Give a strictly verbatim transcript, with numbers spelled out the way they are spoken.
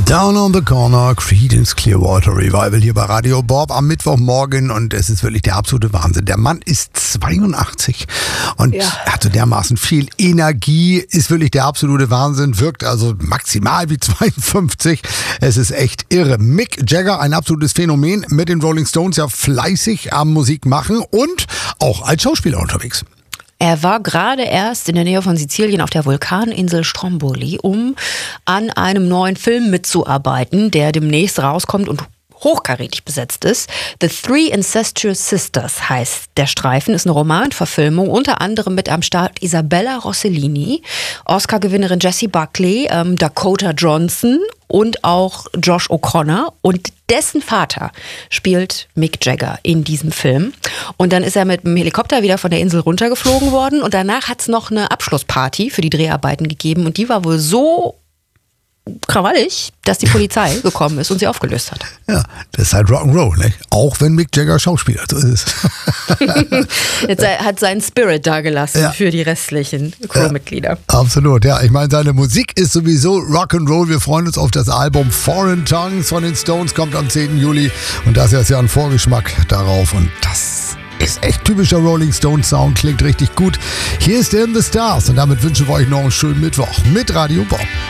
Down on the Corner, Creedence Clearwater Revival hier bei Radio Bob am Mittwochmorgen und es ist wirklich der absolute Wahnsinn. Der Mann ist zweiundachtzig und ja. hat so dermaßen viel Energie, ist wirklich der absolute Wahnsinn, wirkt also maximal wie zweiundfünfzig. Es ist echt irre. Mick Jagger, ein absolutes Phänomen, mit den Rolling Stones ja fleißig am Musik machen und auch als Schauspieler unterwegs. Er war gerade erst in der Nähe von Sizilien auf der Vulkaninsel Stromboli, um an einem neuen Film mitzuarbeiten, der demnächst rauskommt und hochkarätig besetzt ist. The Three Incestuous Sisters heißt der Streifen, ist eine Romanverfilmung, unter anderem mit am Start Isabella Rossellini, Oscar-Gewinnerin Jessie Buckley, ähm, Dakota Johnson und auch Josh O'Connor, und dessen Vater spielt Mick Jagger in diesem Film. Und dann ist er mit dem Helikopter wieder von der Insel runtergeflogen worden und danach hat es noch eine Abschlussparty für die Dreharbeiten gegeben und die war wohl so krawallig, dass die Polizei gekommen ist und sie aufgelöst hat. Ja, das ist halt Rock'n'Roll, ne? Auch wenn Mick Jagger Schauspieler, so ist es. Jetzt hat seinen Spirit da gelassen ja. für die restlichen Crewmitglieder. Ja, absolut, ja. Ich meine, seine Musik ist sowieso Rock'n'Roll. Wir freuen uns auf das Album Foreign Tongues von den Stones, kommt am zehnten Juli und das ist ja ein Vorgeschmack darauf und das ist echt typischer Rolling Stones Sound, klingt richtig gut. Hier ist In the Stars und damit wünschen wir euch noch einen schönen Mittwoch mit Radio Bob.